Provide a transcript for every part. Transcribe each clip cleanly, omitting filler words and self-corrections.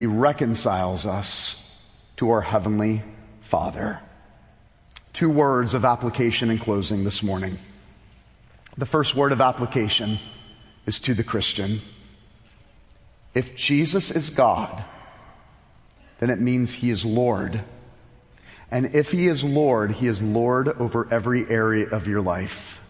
He reconciles us to our Heavenly Father. 2 words of application in closing this morning. The first word of application is to the Christian. If Jesus is God, then it means He is Lord. And if He is Lord over every area of your life.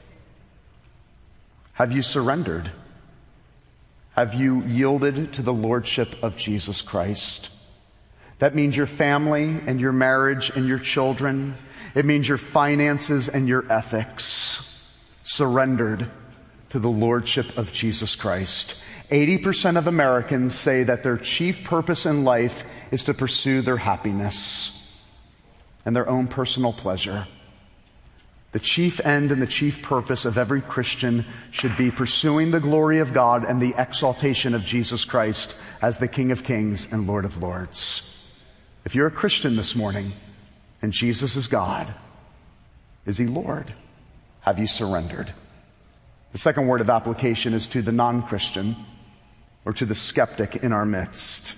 Have you surrendered? Have you yielded to the Lordship of Jesus Christ? That means your family and your marriage and your children. It means your finances and your ethics. Surrendered to the Lordship of Jesus Christ. 80% of Americans say that their chief purpose in life is to pursue their happiness and their own personal pleasure. The chief end and the chief purpose of every Christian should be pursuing the glory of God and the exaltation of Jesus Christ as the King of Kings and Lord of Lords. If you're a Christian this morning and Jesus is God, is He Lord? Have you surrendered? The second word of application is to the non-Christian or to the skeptic in our midst.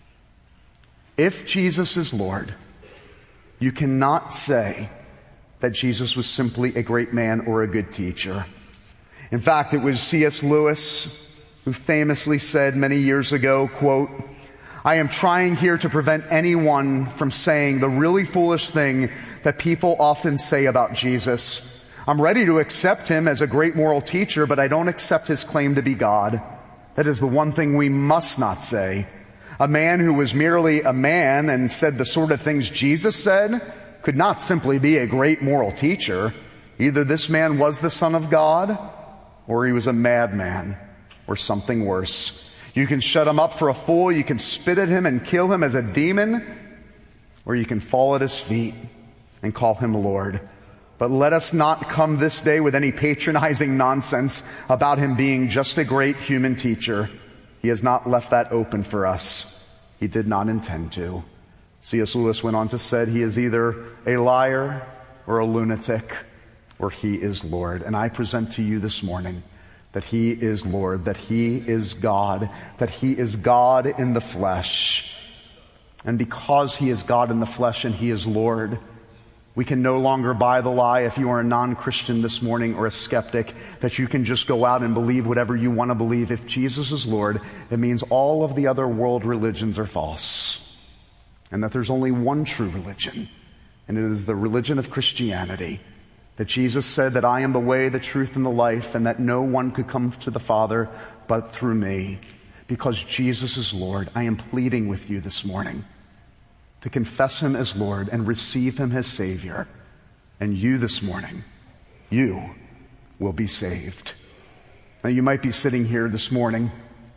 If Jesus is Lord, you cannot say that Jesus was simply a great man or a good teacher. In fact, it was C.S. Lewis who famously said many years ago, quote, "I am trying here to prevent anyone from saying the really foolish thing that people often say about Jesus. I'm ready to accept Him as a great moral teacher, but I don't accept His claim to be God. That is the one thing we must not say. A man who was merely a man and said the sort of things Jesus said could not simply be a great moral teacher. Either this man was the Son of God, or he was a madman, or something worse. You can shut him up for a fool, you can spit at him and kill him as a demon, or you can fall at his feet and call him Lord. But let us not come this day with any patronizing nonsense about him being just a great human teacher. He has not left that open for us. He did not intend to." C.S. Lewis went on to say, he is either a liar or a lunatic, or He is Lord. And I present to you this morning that He is Lord, that He is God, that He is God in the flesh. And because He is God in the flesh and He is Lord, we can no longer buy the lie, if you are a non-Christian this morning or a skeptic, that you can just go out and believe whatever you want to believe. If Jesus is Lord, it means all of the other world religions are false. And that there's only one true religion, and it is the religion of Christianity. That Jesus said that I am the way, the truth, and the life, and that no one could come to the Father but through me. Because Jesus is Lord, I am pleading with you this morning to confess Him as Lord and receive Him as Savior. And you this morning, you will be saved. Now you might be sitting here this morning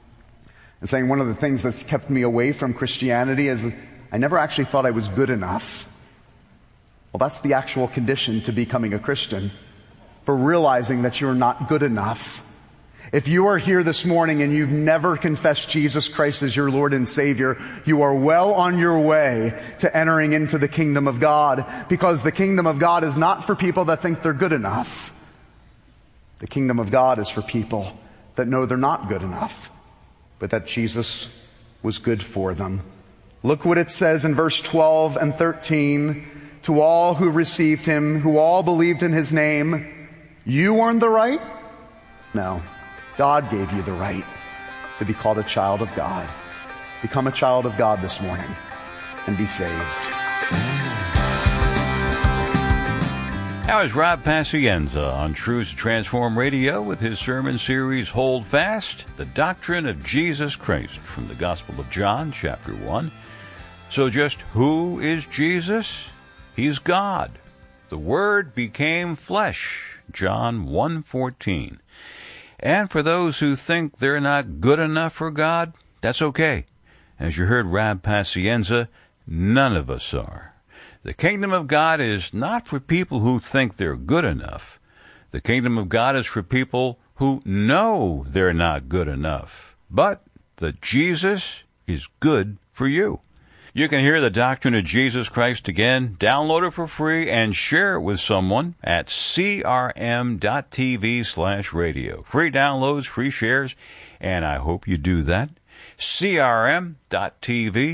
and saying, one of the things that's kept me away from Christianity is I never actually thought I was good enough. Well, that's the actual condition to becoming a Christian, for realizing that you're not good enough. If you are here this morning and you've never confessed Jesus Christ as your Lord and Savior, you are well on your way to entering into the kingdom of God, because the kingdom of God is not for people that think they're good enough. The kingdom of God is for people that know they're not good enough, but that Jesus was good for them. Look what it says in verse 12 and 13. To all who received Him, who all believed in His name, you earned the right? No. God gave you the right to be called a child of God. Become a child of God this morning and be saved. Now is Rob Pacienza on Truths to Transform Radio with his sermon series, Hold Fast, the Doctrine of Jesus Christ, from the Gospel of John, chapter 1. So just who is Jesus? He's God. The Word became flesh, John 1:14. And for those who think they're not good enough for God, that's okay. As you heard Rob Pacienza, none of us are. The kingdom of God is not for people who think they're good enough. The kingdom of God is for people who know they're not good enough, but that Jesus is good for you. You can hear the Doctrine of Jesus Christ again, download it for free, and share it with someone at crm.tv/radio. Free downloads, free shares, and I hope you do that. crm.tv.